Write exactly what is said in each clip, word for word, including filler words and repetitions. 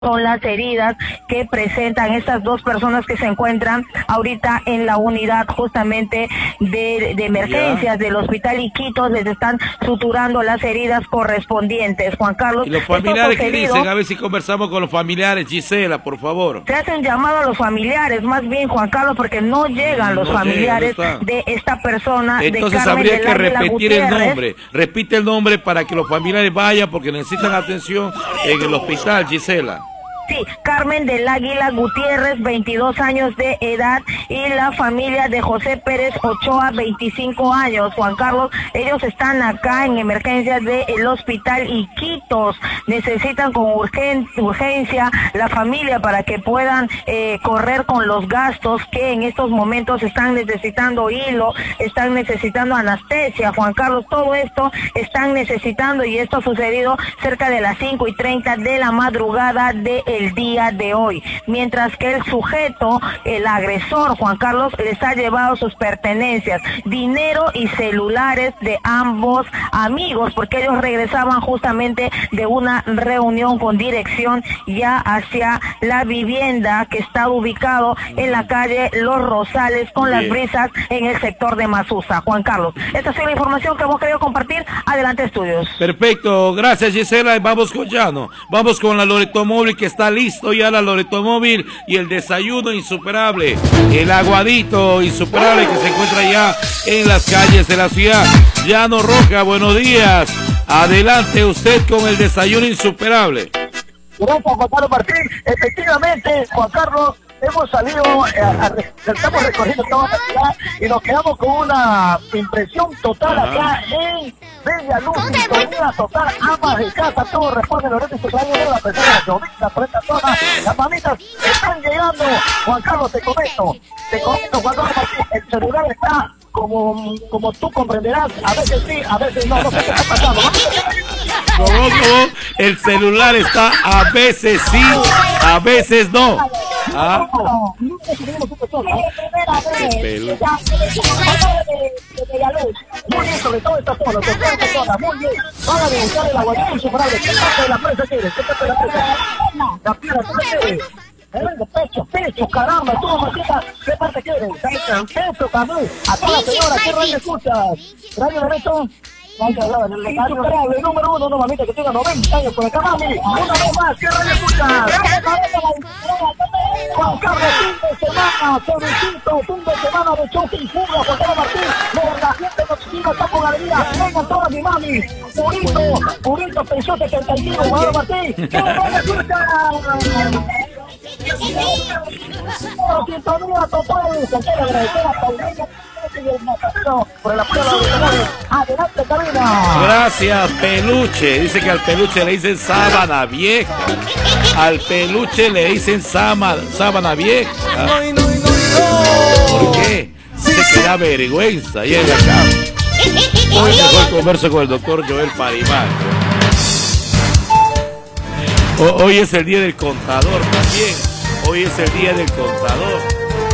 son las heridas que presentan estas dos personas que se encuentran ahorita en la unidad justamente de, de emergencias del hospital Iquitos. Les están suturando las heridas correspondientes. Juan Carlos, ¿y los familiares qué dicen? A ver si conversamos con los familiares. Gisela, por favor. Se hacen llamado a los familiares, más bien, Juan Carlos, porque no llegan los no familiares llega, no de esta persona. Entonces de habría que repetir el nombre. Repite el nombre para que los familiares vayan porque necesitan atención en el hospital, Gisela. Sí, Carmen del Águila Gutiérrez, veintidós años de edad, y la familia de José Pérez Ochoa, veinticinco años. Juan Carlos, ellos están acá en emergencias del hospital Iquitos. Necesitan con urgen, urgencia la familia para que puedan eh, correr con los gastos que en estos momentos están necesitando hilo, están necesitando anestesia. Juan Carlos, todo esto están necesitando, y esto ha sucedido cerca de las cinco y treinta de la madrugada de el día de hoy, mientras que el sujeto, el agresor, Juan Carlos, les ha llevado sus pertenencias, dinero y celulares de ambos amigos, porque ellos regresaban justamente de una reunión con dirección ya hacia la vivienda que está ubicado en la calle Los Rosales con Bien. Las Brisas en el sector de Masusa. Juan Carlos, esta es la información que hemos querido compartir. Adelante, estudios. Perfecto, gracias, Gisela. Vamos con Llano, vamos con la Loreto Móvil, que está listo ya la Loreto Móvil, y el desayuno insuperable, el aguadito insuperable que se encuentra ya en las calles de la ciudad. Llano Roca, buenos días. Adelante usted con el desayuno insuperable. Gracias, Juan Carlos Martín. Efectivamente, Juan Carlos, hemos salido, eh, a, a, estamos recorriendo toda la ciudad y nos quedamos con una impresión total Ajá. acá en Bella Luz, sintonía total, amas de casa, todo responde Loreto y su plan de la persona llovizna por esta zona. Las mamitas están llegando. Juan Carlos, te comento, te comento, Juan Carlos Martín, el celular está como, como tú comprenderás, a veces sí, a veces no, no sé qué está pasando. ¿Cómo, cómo? El celular está a veces sí, a veces no. ¿Ah? Muy bien, sobre todo esta zona, sobre todo esta zona, muy bien. Van a denunciar el aguadito insuperable. ¿Qué parte de la prensa quieres? ¿Qué parte de la prensa? La piedra, ¿qué quieres? Eh, pecho, pecho, caramba, tú, Martita, ¿qué parte quieres? Pecho, también. Acá la señora, ¿qué radio escuchas? ¿Radio Loreto? Insuperable, número uno, no, mamita, que tenga noventa años por acá, mami. Una vez más, ¿qué radio escuchas? Juan Carlos, fin de semana, sobrecito, fin de semana de choque y fuga, Juan Carlos Martín. La gente nos sigue, está con alegría. Vengan todas mi mami. Purito, Purito, pensó setenta y cinco, Juan Carlos Martín. ¿Qué radio escuchas? Sintonía total, se quiere agradecer a Paulina por el apoyo de los adelante, cabina. Gracias, Peluche. Dice que al peluche le dicen sábana vieja. Al peluche le dicen sábana, sábana vieja. ¿Por qué? Dice que da vergüenza y en la cama. Hoy mejor converso con el doctor Joel Parimán. Hoy es el día del contador también. Hoy es el día del contador.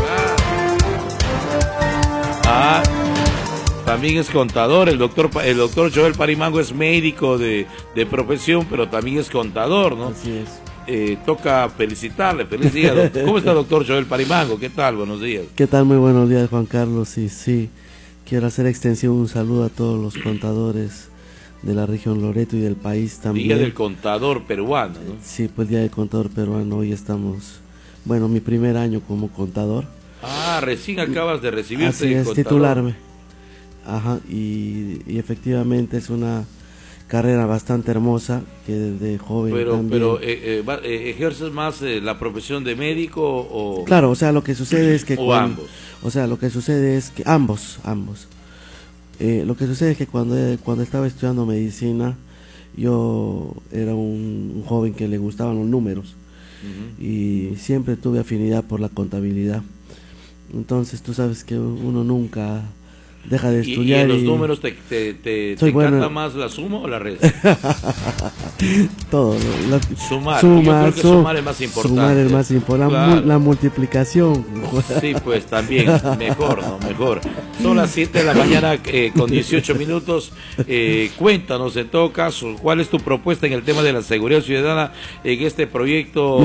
Ah, también es contador. El doctor el doctor Joel Parimango es médico de, de profesión, pero también es contador, ¿no? Así es. Eh, toca felicitarle. Feliz día, doctor. ¿Cómo está, doctor Joel Parimango? ¿Qué tal? Buenos días. ¿Qué tal? Muy buenos días, Juan Carlos. Sí, sí. Quiero hacer extensión un saludo a todos los contadores de la región Loreto y del país también. Día del contador peruano, ¿no? Sí, pues día del contador peruano. Hoy estamos, bueno, mi primer año como contador. Ah, recién acabas de recibirte. Así es, titularme. Ajá, y, y efectivamente es una carrera bastante hermosa que desde joven pero, también. Pero, eh, eh, ¿ejerces más eh, la profesión de médico o...? Claro, o sea, lo que sucede es que... o cuando, ambos. O sea, lo que sucede es que... Ambos, ambos. Eh, lo que sucede es que cuando, cuando estaba estudiando medicina, yo era un, un joven que le gustaban los números. Uh-huh. Y siempre tuve afinidad por la contabilidad. Entonces tú sabes que uno nunca deja de Y, y estudiar. en los y- números te, te, te, te Soy bueno. encanta más la suma o la resta. Todo. La, Sumar. Yo creo que su- sumar es más importante. Sumar es más importante. La, Claro. mu- la multiplicación. Sí, pues también, mejor, ¿no? Mejor. Son las siete de la mañana eh, con dieciocho minutos. Eh, cuéntanos en todo caso, ¿cuál es tu propuesta en el tema de la seguridad ciudadana en este proyecto?